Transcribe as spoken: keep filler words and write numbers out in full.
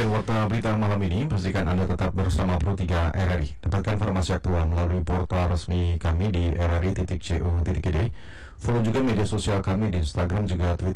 demikian warta berita malam ini. Pastikan Anda tetap bersama Pro tiga R R I. Dapatkan informasi aktual melalui portal resmi kami di r r i titik co titik i d. Follow juga media sosial kami di Instagram juga Twitter.